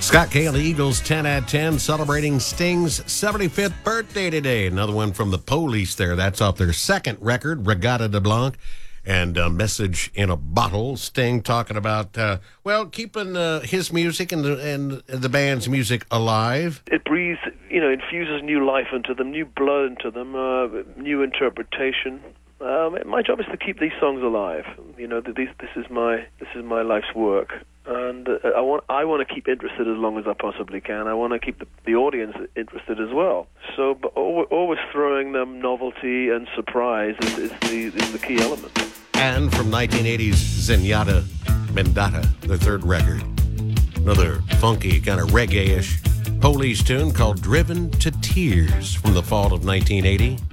Scott Cale, Eagles 10 at 10, celebrating Sting's 75th birthday today. Another one from the Police there. That's off their second record, Regatta de Blanc. And Message in a Bottle. Sting talking about, keeping his music and the band's music alive. It breathes, infuses new life into them, new blood into them, new interpretation. My job is to keep these songs alive. This is my life's work, and I want to keep interested as long as I possibly can. I want to keep the audience interested as well. So, but always throwing them novelty and surprise is the key element. And from 1980's Zenyatta Mendata, their third record, another funky kind of reggae-ish Police tune called "Driven to Tears" from the fall of 1980.